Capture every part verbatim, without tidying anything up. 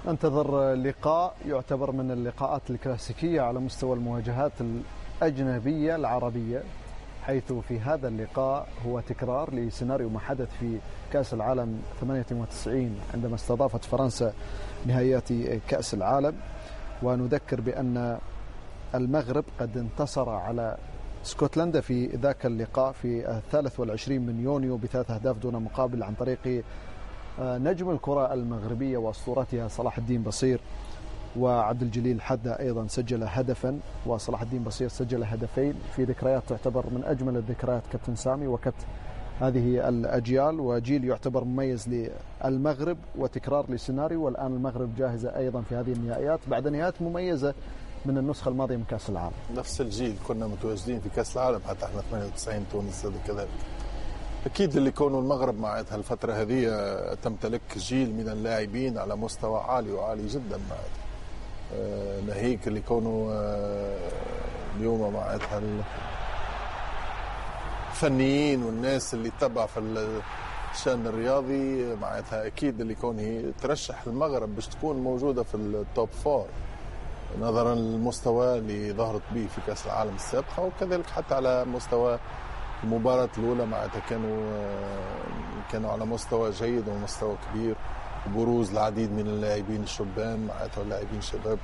ننتظر لقاء يعتبر من اللقاءات الكلاسيكية على مستوى المواجهات الأجنبية العربية، حيث في هذا اللقاء هو تكرار لسيناريو ما حدث في كأس العالم ثمانية وتسعين عندما استضافت فرنسا نهائيات كأس العالم. ونذكر بأن المغرب قد انتصر على اسكتلندا في ذاك اللقاء في الثالث والعشرين من يونيو بثلاث أهداف دون مقابل عن طريق نجم الكرة المغربية وأسطورتها صلاح الدين بصير، وعبد الجليل حدة أيضا سجل هدفا، وصلاح الدين بصير سجل هدفين في ذكريات تعتبر من أجمل الذكريات كابتن سامي وكابتن هذه الأجيال، وجيل يعتبر مميز للمغرب وتكرار للسيناريو. والآن المغرب جاهزة أيضا في هذه النهائيات بعد نهائيات مميزة من النسخة الماضية من كأس العالم. نفس الجيل كنا متواجدين في كأس العالم، حتى احنا ثمانية وتسعين تونس كذلك. أكيد اللي كونوا المغرب مع هالفترة هذه تمتلك جيل من اللاعبين على مستوى عالي وعالي جدا معها. أه ناهيك اللي كونوا أه اليوم مع الفنيين والناس اللي تبع في الشأن الرياضي معناتها أكيد اللي كون هي ترشح المغرب باش تكون موجودة في التوب فور نظرا للمستوى اللي ظهرت به في كأس العالم السابقة، وكذلك حتى على مستوى المباراة الأولى معناتها كانوا كانوا على مستوى جيد ومستوى كبير، بروز العديد من اللاعبين الشبان معناتها اللاعبين شباب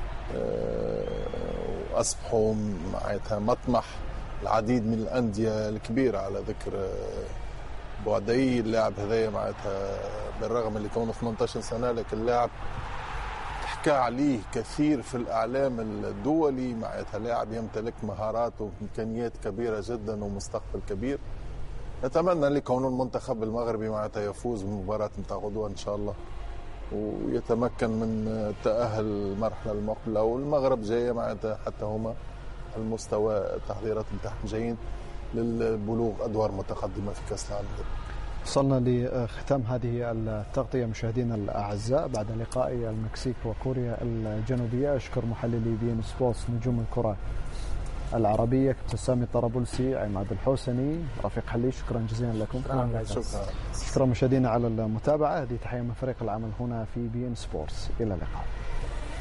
وأصبحوا معناتها مطمح العديد من الأندية الكبيرة. على ذكر بوعدي اللاعب هذايا معناتها بالرغم اللي كونه ثمانية عشر سنة لكن اللاعب حكى عليه كثير في الإعلام الدولي معناتها لاعب يمتلك مهارات وإمكانيات كبيرة جدا ومستقبل كبير. نتمنى لكون المنتخب المغربي معناتها يفوز بمباراة نتاع غدوة إن شاء الله ويتمكن من التأهل المرحلة المقبلة، والمغرب جاية معناتها حتى هما المستوى التحضيرات نتاعهم جايين للبلوغ أدوار متقدمة في كأس العالم. وصلنا لختام هذه التغطية مشاهدينا الأعزاء بعد لقاء المكسيك وكوريا الجنوبية. أشكر محللي بي إن سبورتس نجوم الكرة العربية كابتن سامي الطرابلسي، عماد الحوسني، رفيق حلي، شكرا جزيلا لكم. شكرا. شكرا مشاهدينا على المتابعة. هذه تحية من فريق العمل هنا في بي إن سبورتس، إلى اللقاء.